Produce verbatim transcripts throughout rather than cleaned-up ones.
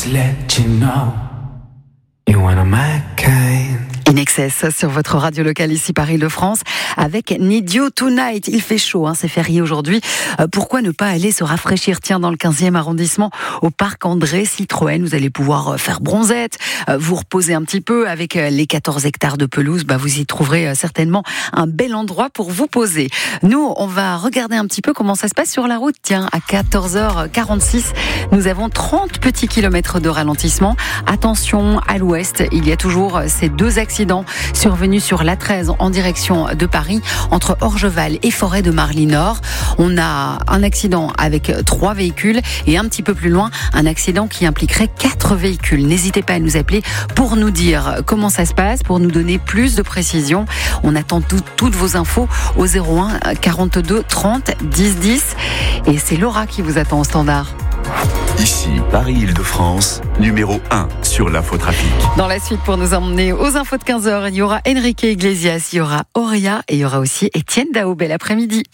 Just let you know you're one of my kind. In Excess sur votre radio locale ici Paris-Île-de-France avec Need You Tonight. Il fait chaud, hein, c'est férié aujourd'hui. Euh, pourquoi ne pas aller se rafraîchir, tiens, dans le quinzième arrondissement au parc André Citroën. Vous allez pouvoir euh, faire bronzette, euh, vous reposer un petit peu avec euh, les quatorze hectares de pelouse. Bah, vous y trouverez euh, certainement un bel endroit pour vous poser. Nous, on va regarder un petit peu comment ça se passe sur la route. Tiens, à quatorze heures quarante-six, nous avons trente petits kilomètres de ralentissement. Attention, à l'ouest, il y a toujours ces deux accidents survenus sur l'A treize en direction de Paris, entre Orgeval et Forêt de Marly-Nord. On a un accident avec trois véhicules et un petit peu plus loin, un accident qui impliquerait quatre véhicules. N'hésitez pas à nous appeler pour nous dire comment ça se passe, pour nous donner plus de précisions. On attend tout, toutes vos infos au zéro un quarante-deux trente dix dix. Et c'est Laura qui vous attend au standard. Ici, Paris-Île-de-France, numéro un sur l'infotrafic. Dans la suite, pour nous emmener aux infos de quinze heures, il y aura Enrique Iglesias, il y aura Auria et il y aura aussi Étienne Dao. Bel après-midi.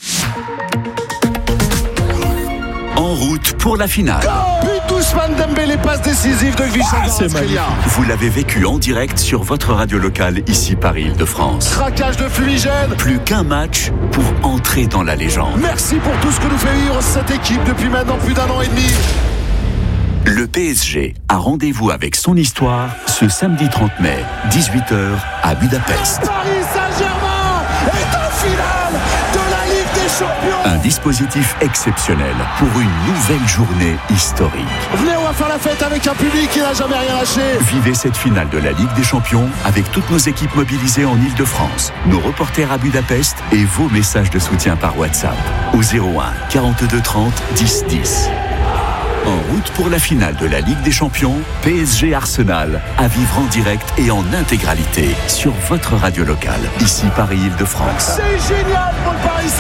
En route pour la finale. But d'Ousmane Dembélé, passe décisive de Guichard. Vous l'avez vécu en direct sur votre radio locale, ici Paris-Île-de-France. Craquage de fumigène. Plus qu'un match pour entrer dans la légende. Merci pour tout ce que nous fait vivre cette équipe depuis maintenant plus d'un an et demi. Le P S G a rendez-vous avec son histoire ce samedi trente mai, dix-huit heures à Budapest. Paris Saint-Germain est en finale de la Ligue des Champions. Un dispositif exceptionnel pour une nouvelle journée historique. Venez, on va faire la fête avec un public qui n'a jamais rien lâché. Vivez cette finale de la Ligue des Champions avec toutes nos équipes mobilisées en Île-de-France, nos reporters à Budapest et vos messages de soutien par WhatsApp au zéro un quarante-deux trente dix dix. En route pour la finale de la Ligue des Champions, P S G Arsenal à vivre en direct et en intégralité sur votre radio locale, ici Paris-Île-de-France. C'est génial pour le Paris